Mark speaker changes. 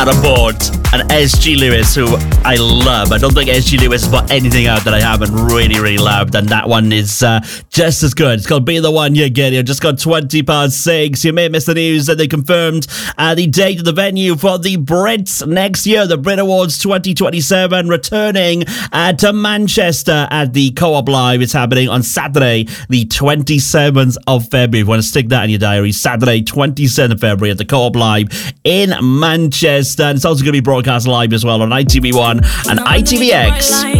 Speaker 1: aboard and SG Lewis, who I love. I don't think SG Lewis has put anything out that I haven't really loved, and that one is just as good. It's called Be the One You Get. You just got 6:20. You may have missed the news that they confirmed the date of the venue for the Brits next year, the Brit Awards 2027, returning to Manchester at the Co-op Live. It's happening on Saturday, the 27th of February. If you want to stick that in your diary, Saturday, 27th of February at the Co-op Live in Manchester. And it's also going to be broadcast live as well on ITV1 and ITVX.